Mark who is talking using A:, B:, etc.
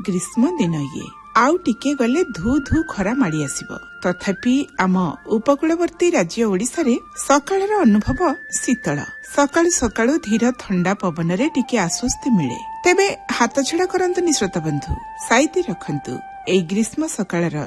A: ଗ୍ରୀଷ୍ମ ଦିନ ଇଏ। ଆଉ ଟିକେ ଗଲେ ଧୁ ଧୁ ଖରା ମାଡ଼ି ଆସିବ। ତଥାପି ଆମ ଉପକୂଳବର୍ତ୍ତୀ ରାଜ୍ୟ ଓଡ଼ିଶାରେ ସକାଳର ଅନୁଭବ ଶୀତଳ। ସକାଳୁ ସକାଳୁ ଧୀର ଥଣ୍ଡା ପବନରେ ଟିକେ ଆଶ୍ୱସ୍ତି ମିଳେ। ତେବେ ହାତଛଡ଼ା କରନ୍ତୁନି ଶ୍ରୋତାବନ୍ଧୁ, ସାଇତି ରଖନ୍ତୁ। ଏଇ ଗ୍ରୀଷ୍ମ ସକାଳର